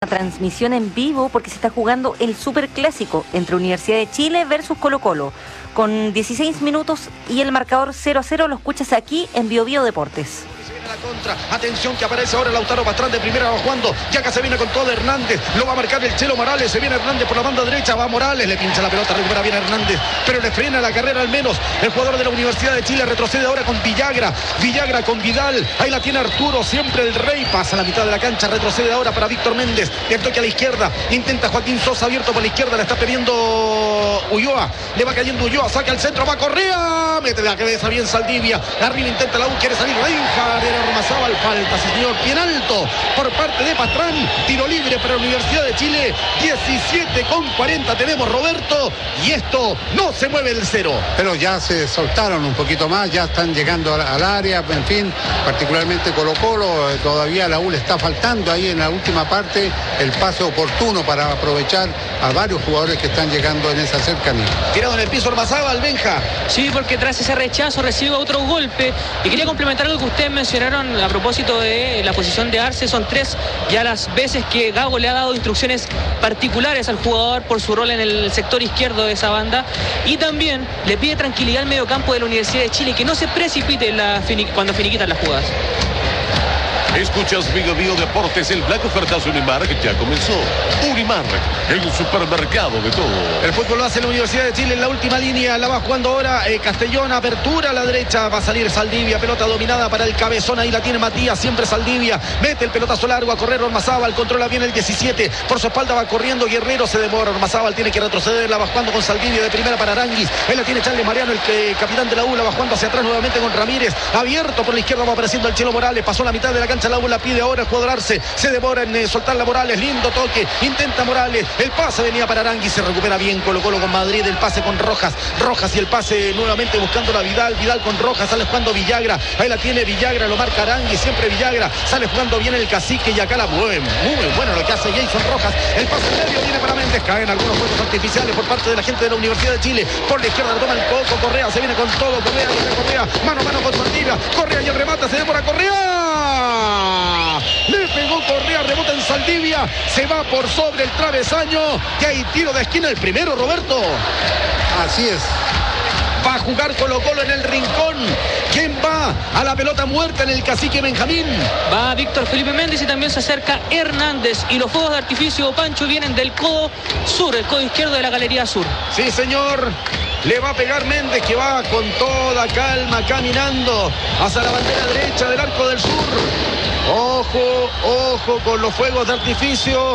transmisión en vivo porque se está jugando el Superclásico entre Universidad de Chile versus Colo-Colo. Con 16 minutos y el marcador 0-0, lo escuchas aquí en Bio Bio Deportes. La contra, atención que aparece ahora Lautaro Pastrán de primera, va jugando, ya que se viene con todo Hernández, lo va a marcar el Chelo Morales, se viene Hernández por la banda derecha, va Morales, le pincha la pelota, recupera bien Hernández, pero le frena la carrera al menos, el jugador de la Universidad de Chile retrocede ahora con Villagra con Vidal, ahí la tiene Arturo, siempre el rey, pasa a la mitad de la cancha, retrocede ahora para Víctor Méndez, el toque a la izquierda, intenta Joaquín Sosa abierto por la izquierda, la está pidiendo Ulloa, le va cayendo Ulloa, saca el centro, va Correa, mete la cabeza bien Saldivia, arriba intenta la U, quiere salir Reinhardt, era Ormazábal, falta, señor, bien alto por parte de Pastrán, tiro libre para la Universidad de Chile, 17:40 tenemos, Roberto, y esto no se mueve el cero. Pero ya se soltaron un poquito más, ya están llegando al área, en fin, particularmente Colo-Colo, todavía a la U le está faltando ahí en la última parte el pase oportuno para aprovechar a varios jugadores que están llegando en esa cercanía. Tirado en el piso Ormazábal, Benja. Sí, porque tras ese rechazo recibe otro golpe, y quería complementar algo que ustedes mencionaron a propósito de la posición de Arce. Son 3 ya las veces que Gago le ha dado instrucciones particulares al jugador por su rol en el sector izquierdo de esa banda, y también le pide tranquilidad al mediocampo de la Universidad de Chile, que no se precipite cuando finiquitan las jugadas. Escuchas Bio Bio Deportes, el Black Ofertazo Unimark ya comenzó. Unimark, el supermercado de todo. El fútbol lo hace la Universidad de Chile en la última línea, la va jugando ahora Castellón, apertura a la derecha, va a salir Saldivia, pelota dominada para el cabezón, ahí la tiene Matías, siempre Saldivia, mete el pelotazo largo a correr Ormazábal, controla bien el 17, por su espalda va corriendo Guerrero, se demora, Ormazábal tiene que retroceder, la va jugando con Saldivia de primera para Aranguis, él la tiene Charles Mariano, el capitán de la U, la va jugando hacia atrás nuevamente con Ramírez, abierto por la izquierda va apareciendo el Chelo Morales, pasó la mitad de la cancha, la U la pide ahora el jugador Arce, se demora en soltarla Morales, lindo toque, intenta Morales, el pase venía para Aranguis, se recupera bien Colo-Colo con Madrid, el pase con Rojas y el pase nuevamente buscando la Vidal con Rojas, sale jugando Villagra, ahí la tiene Villagra, lo marca Aranguis, siempre Villagra, sale jugando bien el Cacique y acá la mueve, muy bueno lo que hace Jason Rojas, el pase en medio viene para Méndez, caen algunos fuegos artificiales por parte de la gente de la Universidad de Chile, por la izquierda lo toma el Coco, Correa, se viene con todo, Correa, mano a mano con Saldivia, Correa y el remate, se demora Correa, le pegó Correa, rebota en Saldivia, se va por sobre el travesaño, que hay tiro de esquina, el primero, Roberto. Así es. Va a jugar Colo-Colo en el rincón. ¿Quién va a la pelota muerta en el Cacique Benjamín? Va Víctor Felipe Méndez y también se acerca Hernández. Y los fuegos de artificio, Pancho, vienen del codo sur, el codo izquierdo de la galería sur. Sí, señor. Le va a pegar Méndez, que va con toda calma caminando hacia la bandera derecha del arco del sur. Ojo con los fuegos de artificio.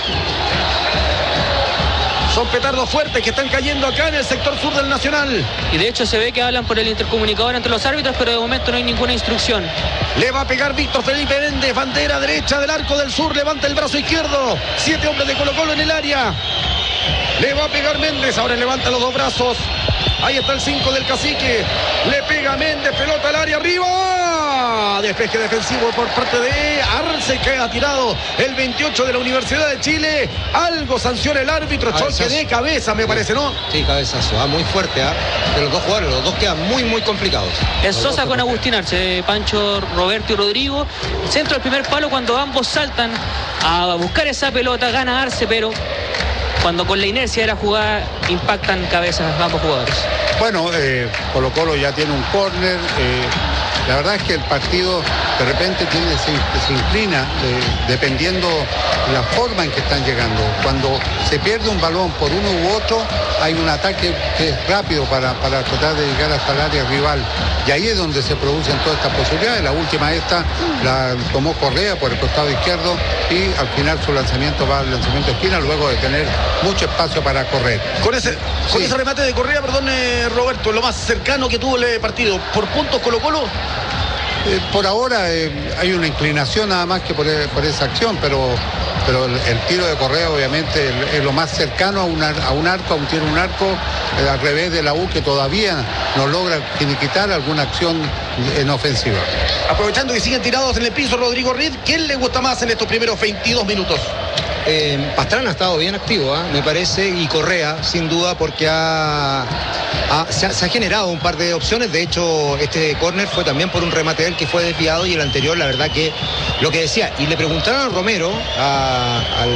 Son petardos fuertes que están cayendo acá en el sector sur del Nacional. Y de hecho se ve que hablan por el intercomunicador entre los árbitros, pero de momento no hay ninguna instrucción. Le va a pegar Víctor Felipe Méndez, bandera derecha del arco del sur, levanta el brazo izquierdo. 7 hombres de Colo-Colo en el área. Le va a pegar Méndez, ahora levanta los 2 brazos. Ahí está el 5 del Cacique. Le pega Méndez, pelota al área, arriba. Despeje defensivo por parte de Arce, que ha tirado el 28 de la Universidad de Chile. Algo sanciona el árbitro, choque de cabeza, me parece, ¿no? Sí, cabezazo, muy fuerte, de los dos jugadores, los dos quedan muy complicados. Es Sosa con Agustín Arce, Pancho, Roberto y Rodrigo. Centro del primer palo, cuando ambos saltan a buscar esa pelota, gana Arce, pero cuando con la inercia de la jugada impactan cabezas ambos jugadores. Bueno, Colo-Colo ya tiene un córner. La verdad es que el partido de repente se inclina dependiendo la forma en que están llegando. Cuando se pierde un balón por uno u otro, hay un ataque que es rápido para tratar de llegar hasta el área rival. Y ahí es donde se producen todas estas posibilidades. La última la tomó Correa por el costado izquierdo y al final su lanzamiento va al lanzamiento de esquina luego de tener mucho espacio para correr. Con ese remate de Correa, perdón, Roberto, lo más cercano que tuvo el partido. ¿Por puntos Colo-Colo? Por ahora hay una inclinación nada más que por esa acción, pero el tiro de Correa obviamente es lo más cercano a un arco, a un tiro a un arco, al revés de la U, que todavía no logra finiquitar alguna acción en ofensiva. Aprovechando que siguen tirados en el piso, Rodrigo Reed, ¿quién le gusta más en estos primeros 22 minutos? Pastrán ha estado bien activo, me parece, y Correa, sin duda, porque se ha generado un par de opciones. De hecho, este córner fue también por un remate de él que fue desviado, y el anterior, la verdad que lo que decía, y le preguntaron a Romero, al